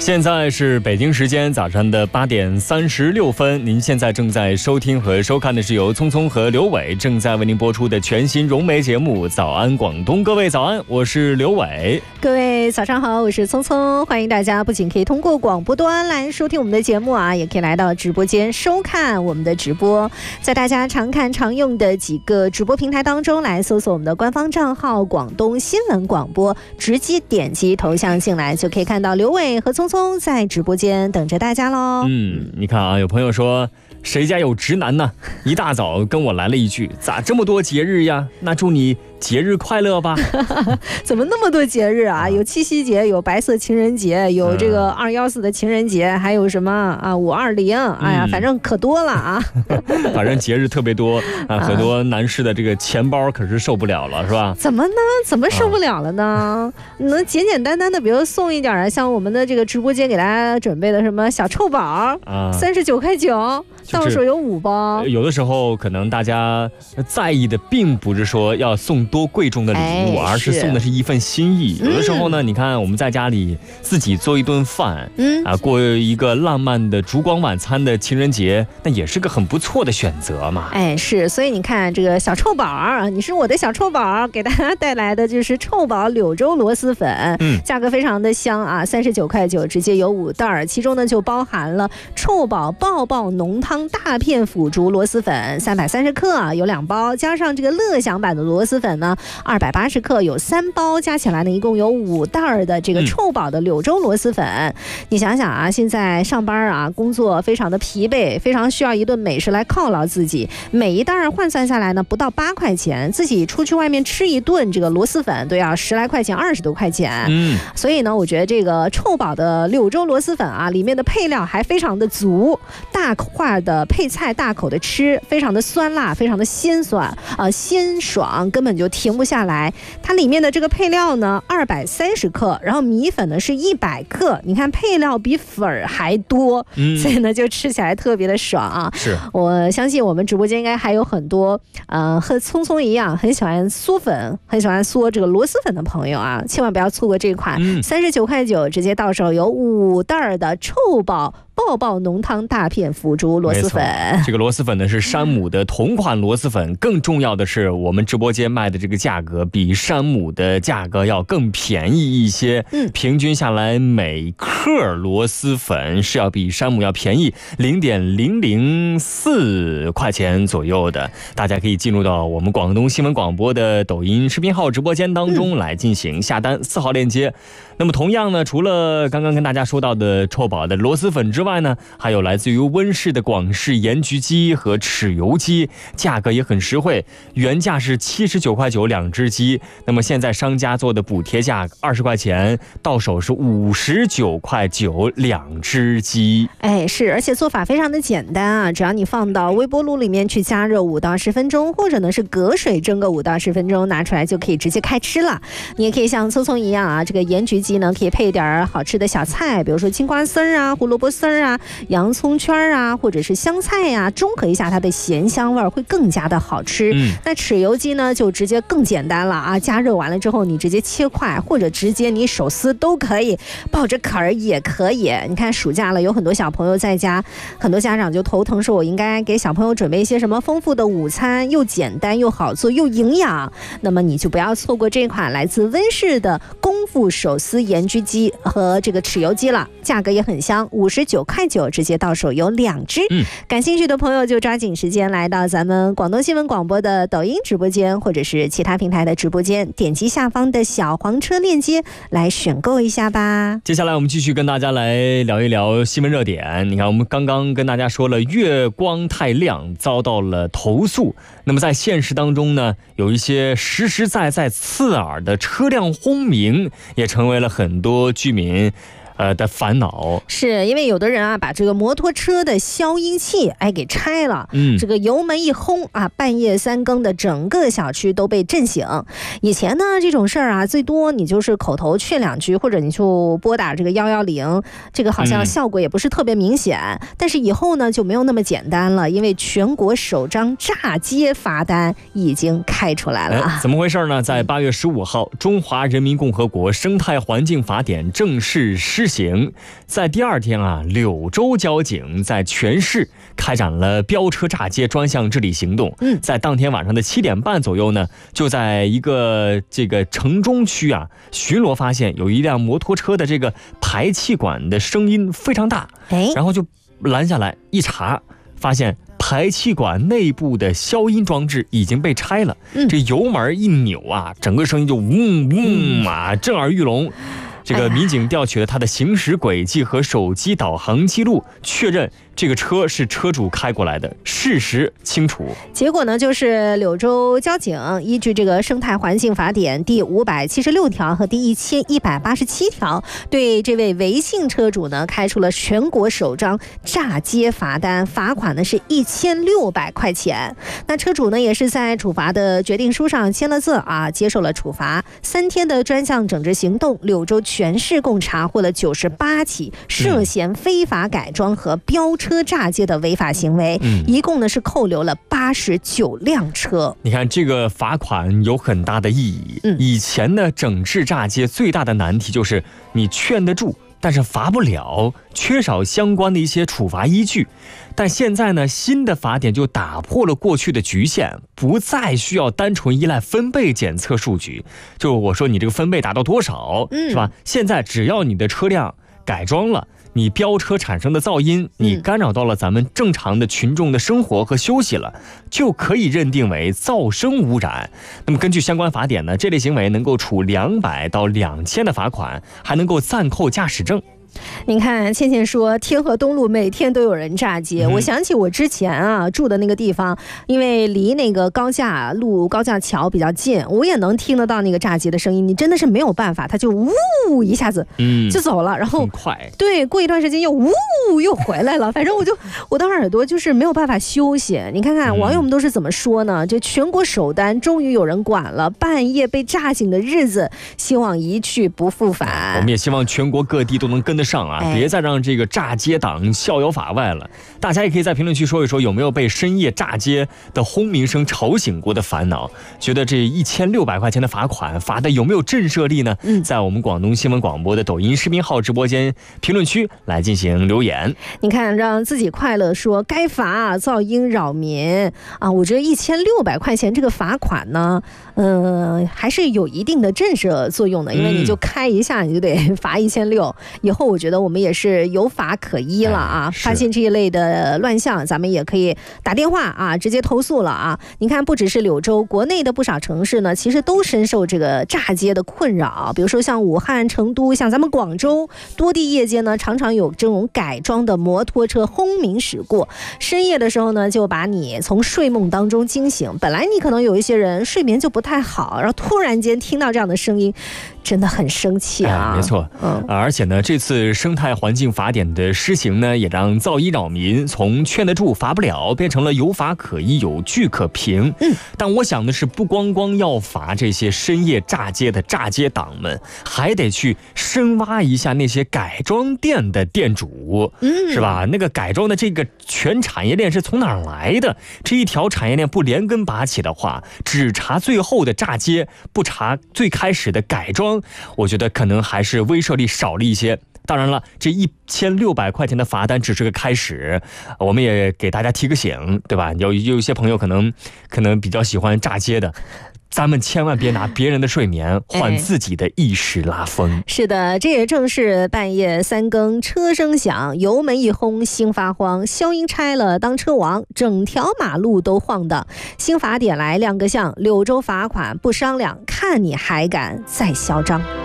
现在是北京时间早上的8点36分，您现在正在收听和收看的是由聪聪和刘伟正在为您播出的全新融媒节目《早安广东》。各位早安，我是刘伟。 各位早上好，我是聪聪。欢迎大家不仅可以通过广播端来收听我们的节目啊，也可以来到直播间收看我们的直播。在大家常看常用的几个直播平台当中来搜索我们的官方账号广东新闻广播，直接点击头像进来就可以看到刘伟和聪聪在直播间等着大家咯。 你看啊，有朋友说谁家有直男呢？一大早跟我来了一句，咋这么多节日呀？那祝你节日快乐吧。 怎么那么多节日啊？有七夕节，有白色情人节，有这个214的情人节，还有什么啊520，哎呀，反正可多了啊。 反正节日特别多啊，很多男士的这个钱包可是受不了了，是吧？ 怎么呢？怎么受不了了呢？能简简单单的，比如送一点啊，像我们的这个直播间给大家准备的什么小臭宝啊，39.9块，到手有5包。 有的时候可能大家在意的并不是说要送多贵重的礼物，而是送的是一份心意。有的时候呢，你看我们在家里自己做一顿饭，过一个浪漫的烛光晚餐的情人节，那也是个很不错的选择嘛。 是，所以你看这个小臭宝，你是我的小臭宝，给大家带来的就是臭宝柳州螺蛳粉，价格非常的香啊，39.9块，直接有5袋，其中呢就包含了臭宝爆爆浓汤大片腐竹螺蛳粉330克，有2包，加上这个乐享版的螺蛳粉呢280克，有3包，加起来呢一共有5袋的这个臭宝的柳州螺蛳粉。你想想啊，现在上班啊，工作非常的疲惫，非常需要一顿美食来犒劳自己，每一袋换算下来呢不到8块钱，自己出去外面吃一顿这个螺蛳粉都要10来块钱，20多块钱。所以呢，我觉得这个臭宝的柳州螺蛳粉啊，里面的配料还非常的足，大块的配菜，大口的吃，非常的酸辣，非常的鲜酸鲜爽，根本就停不下来。它里面的这个配料呢230克，然后米粉呢是100克，你看配料比粉儿还多，所以呢就吃起来特别的爽啊。 是，我相信我们直播间应该还有很多和聪聪一样很喜欢嗦粉，很喜欢嗦这个螺蛳粉的朋友啊，千万不要错过这款39.9块，直接到手有5袋的臭宝爆爆浓汤大片腐竹螺蛳粉。 这个螺蛳粉呢是山姆的同款螺蛳粉，更重要的是我们直播间卖的这个价格比山姆的价格要更便宜一些，平均下来每克螺蛳粉是要比山姆要便宜0.004块钱左右的。大家可以进入到我们广东新闻广播的抖音视频号直播间当中来进行下单，4号链接。那么同样呢，除了刚刚跟大家说到的臭宝的螺蛳粉之外呢，还有来自于温氏的广式盐焗鸡和豉油鸡，价格也很实惠，原价是79.9块2只鸡，那么现在商家做的补贴价20块钱，到手是59.9块2只鸡。 是，而且做法非常的简单啊，只要你放到微波炉里面去加热5到10分钟，或者呢是隔水蒸个5到10分钟，拿出来就可以直接开吃了。你也可以像聪聪一样啊，这个盐焗鸡呢可以配一点好吃的小菜，比如说青瓜丝啊、胡萝卜丝啊、洋葱圈啊，或者是香菜啊，中和一下它的咸香味，会更加的好吃。那豉油鸡呢就直接更简单了啊，加热完了之后你直接切块，或者直接你手撕都可以，抱着壳儿也可以。你看暑假了，有很多小朋友在家，很多家长就头疼说我应该给小朋友准备一些什么丰富的午餐，又简单又好做又营养，那么你就不要错过这款来自温氏的功夫手撕盐焗鸡和这个豉油鸡了，价格也很香，59.9块，直接到手有2只。感兴趣的朋友就抓紧时间来到咱们广东新闻广播的抖音直播间，或者是其他平台的直播间，点击下方的小黄车链接来选购一下吧。 接下来我们继续跟大家来聊一聊新闻热点。你看我们刚刚跟大家说了月光太亮遭到了投诉，那么在现实当中呢，有一些实实在在刺耳的车辆轰鸣也成为了很多居民的烦恼。 是因为有的人啊把这个摩托车的消音器给拆了，这个油门一轰啊，半夜3更的整个小区都被震醒。以前呢这种事儿啊，最多你就是口头劝2句，或者你就拨打这个110，这个好像效果也不是特别明显。但是以后呢就没有那么简单了，因为全国首张炸街罚单已经开出来了。 怎么回事呢？在8月15号，中华人民共和国生态环境法典正式施行。在第二天啊，柳州交警在全市开展了飙车炸街专项治理行动。在当天晚上的7点半左右呢，就在一个这个城中区啊巡逻，发现有一辆摩托车的这个排气管的声音非常大，然后就拦下来一查，发现排气管内部的消音装置已经被拆了。这油门一扭啊，整个声音就嗡嗡啊，震耳欲聋。这个民警调取了他的行驶轨迹和手机导航记录，确认这个车是车主开过来的，事实清楚。 结果呢，就是柳州交警依据这个生态环境法典第576条和第1187条，对这位违信车主呢开出了全国首张炸街罚单，罚款呢是1600块钱。那车主呢也是在处罚的决定书上签了字啊，接受了处罚。3天的专项整治行动，柳州全市共查获了98起涉嫌非法改装和飙车炸街的违法行为，一共呢是扣留了89辆车。 你看这个罚款有很大的意义。以前呢，整治炸街最大的难题就是你劝得住，但是罚不了，缺少相关的一些处罚依据。但现在呢，新的法典就打破了过去的局限，不再需要单纯依赖分贝检测数据。就我说你这个分贝达到多少，是吧？现在只要你的车辆改装了，你飙车产生的噪音，你干扰到了咱们正常的群众的生活和休息了，就可以认定为噪声污染。那么根据相关法典呢，这类行为能够处200到2000的罚款，还能够暂扣驾驶证。 你看倩倩说天河东路每天都有人炸街，我想起我之前啊住的那个地方，因为离那个高架桥比较近，我也能听得到那个炸街的声音，你真的是没有办法，它就呜一下子就走了，然后很快， 对，过一段时间又呜又回来了，反正我的耳朵就是没有办法休息。你看看网友们都是怎么说呢？这全国首单终于有人管了，半夜被炸醒的日子希望一去不复返。 我们也希望全国各地都能跟得上啊，别再让这个炸街党逍遥法外了。大家也可以在评论区说一说，有没有被深夜炸街的轰鸣声吵醒过的烦恼？觉得这1600块钱的罚款罚的有没有震慑力呢？在我们广东新闻广播的抖音视频号直播间评论区来进行留言。 你看，让自己快乐说该罚噪音扰民啊！我觉得1600块钱这个罚款呢，还是有一定的震慑作用的，因为你就开一下你就得罚1600，以后我觉得我们也是有法可依了啊！发现这一类的乱象，咱们也可以打电话啊，直接投诉了啊！你看，不只是柳州，国内的不少城市呢，其实都深受这个炸街的困扰。比如说像武汉、成都，像咱们广州，多地夜间呢，常常有这种改装的摩托车轰鸣驶过，深夜的时候呢，就把你从睡梦当中惊醒。本来你可能有一些人睡眠就不太好，然后突然间听到这样的声音，真的很生气啊！ 没错，而且呢，这次生态环境法典的施行呢，也让噪音扰民从劝得住罚不了变成了有法可依、有据可凭。但我想的是，不光要罚这些深夜炸街的炸街党们，还得去深挖一下那些改装店的店主，是吧？那个改装的这个全产业链是从哪儿来的？这一条产业链不连根拔起的话，只查最后的炸街，不查最开始的改装，我觉得可能还是威慑力少了一些。当然了，这1600块钱的罚单只是个开始，我们也给大家提个醒，对吧？有一些朋友可能比较喜欢炸街的，咱们千万别拿别人的睡眠换自己的一时拉风。 是的，这也正是半夜3更车声响，油门一轰心发慌，消音拆了当车王，整条马路都晃荡。新法典来亮个相，柳州罚款不商量，看你还敢再嚣张。